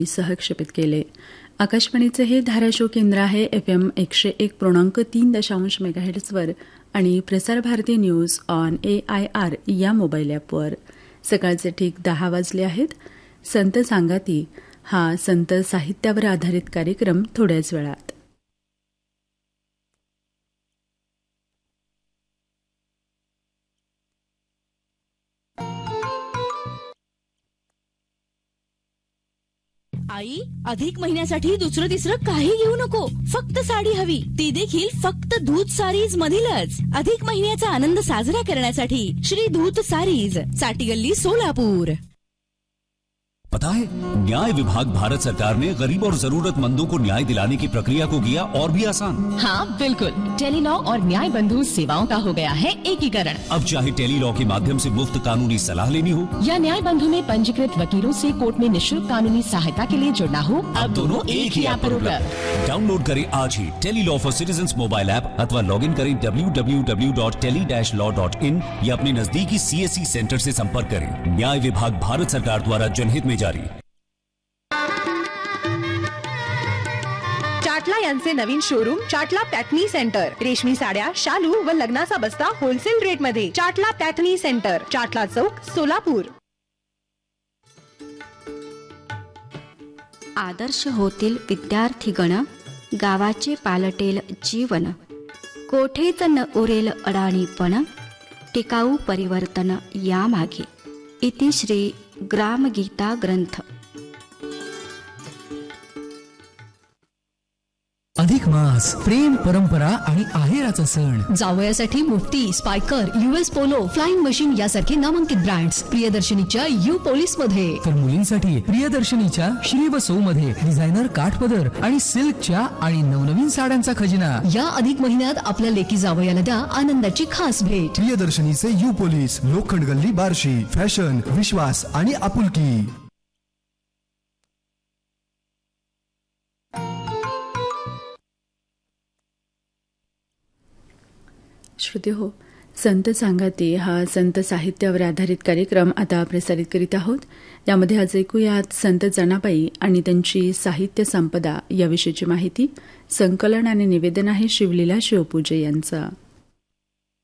सहक्षेपित केले. आकाशवाणीचे हे धाराशिव केंद्र आहे FM 101.3 मेगाहेर्ट्झवर आणि Prasar Bharati news on AIR या मोबाईल ॲपवर. सकाळचे ठीक 10 वाजले आहेत. संत सांगाती हा संत साहित्यावर आधारित कार्यक्रम थोड्याच वेळात. आई, अधिक महिन्यासाठी दुसरं तिसरं काही घेऊ नको. फक्त साडी हवी, ती देखील फक्त दूध सारीज मधीलच. अधिक महिन्याचा आनंद साजरा करण्यासाठी श्री दूध सारीज, साटी गल्ली, सोलापूर. पता है, न्याय विभाग भारत सरकार ने गरीब और जरूरतमंदों को न्याय दिलाने की प्रक्रिया को किया और भी आसान. हाँ बिल्कुल, टेलीलॉ और न्याय बंधु सेवाओं का हो गया है एकीकरण. अब चाहे टेलीलॉ के माध्यम से मुफ्त कानूनी सलाह लेनी हो या न्याय बंधु में पंजीकृत वकीलों से कोर्ट में निःशुल्क कानूनी सहायता के लिए जुड़ना हो, अब दोनों एक ही ऐप पर उपलब्ध. डाउनलोड करें आज ही Tele-Law for citizens mobile app अथवा लॉग इन करें www.tele-law.in या अपने नजदीकी CSC सेंटर से संपर्क करें. न्याय विभाग भारत सरकार द्वारा जनहित में जारी. चाटला यांचे नवीन शोरूम चाटला पॅटनी सेंटर. रेशमी साड्या, शालू व लग्नाचा बस्ता होलसेल रेट मध्ये. चाटला पॅटनी सेंटर, चाटला चौक, सोलापूर. आदर्श होतील विद्यार्थीगण, गावाचे पालटेल जीवन. कोठेच न उरेल अडाणीपण, टिकाऊ परिवर्तन यामागे. इति श्री ग्रामगीता ग्रंथ. अधिक मास, प्रेम, परंपरा आणि आहेराचा सण. जावयासाठी Mufti, स्पायकर, US polo, flying machine यासारखे नामांकित ब्रँड्स प्रियदर्शनीच्या यू पोलीस मध्ये. तर मुलींसाठी प्रियदर्शनीच्या श्री व सौ मध्ये डिझायनर काठपदर आणि सिल्कच्या आणि नवनवीन साड्यांचा खजिना. या अधिक महिन्यात आपल्या लेकी जावयाला द्या आनंदाची खास भेट. प्रियदर्शनीचे यू पोलीस, लोखंड गल्ली, बार्शी. फॅशन, विश्वास आणि आपुलकी. श्रुती हो, संत सांगाती हा संत साहित्यावर आधारित कार्यक्रम आता प्रसारित करीत आहोत. यामध्ये आज ऐकूयात संत जनाबाई आणि त्यांची साहित्य संपदा याविषयीची माहिती. संकलन आणि निवेदन आहे शिवलीला शिवपूजे यांचं.